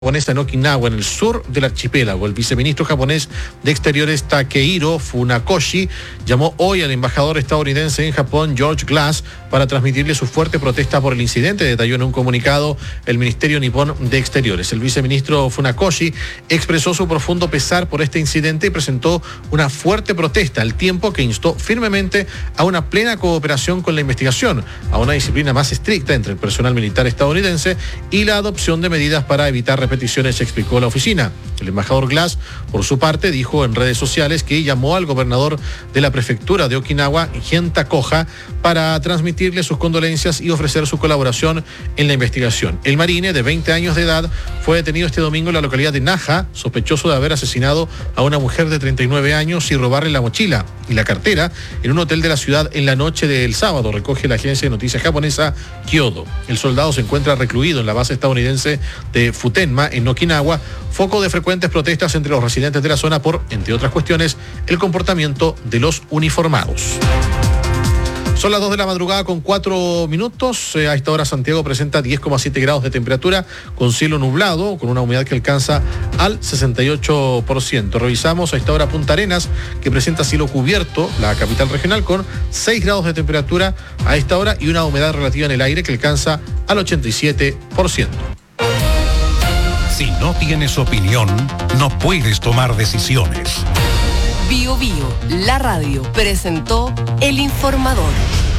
japonesa en Okinawa, en el sur del archipiélago. El viceministro japonés de Exteriores Takehiro Funakoshi llamó hoy al embajador estadounidense en Japón, George Glass, para transmitirle su fuerte protesta por el incidente, detalló en un comunicado el Ministerio Nipón de Exteriores. El viceministro Funakoshi expresó su profundo pesar por este incidente y presentó una fuerte protesta, al tiempo que instó firmemente a una plena cooperación con la investigación, a una disciplina más estricta entre el personal militar estadounidense y la adopción de medidas para evitar repeticiones, explicó la oficina. El embajador Glass, por su parte, dijo en redes sociales que llamó al gobernador de la prefectura de Okinawa, Genta Koha, para transmitirle sus condolencias y ofrecer su colaboración en la investigación. El marine, de 20 años de edad, fue detenido este domingo en la localidad de Naha, sospechoso de haber asesinado a una mujer de 39 años y robarle la mochila y la cartera en un hotel de la ciudad en la noche del sábado, recoge la agencia de noticias japonesa Kyodo. El soldado se encuentra recluido en la base estadounidense de Futenma, en Okinawa, foco de frecuentes protestas entre los residentes de la zona por, entre otras cuestiones, el comportamiento de los uniformados. Son las 2 de la madrugada con 4 minutos. A esta hora Santiago presenta 10,7 grados de temperatura con cielo nublado, con una humedad que alcanza al 68%. Revisamos a esta hora Punta Arenas, que presenta cielo cubierto, la capital regional, con 6 grados de temperatura a esta hora y una humedad relativa en el aire que alcanza al 87%. Si no tienes opinión, no puedes tomar decisiones. Bio Bio, la radio, presentó El Informador.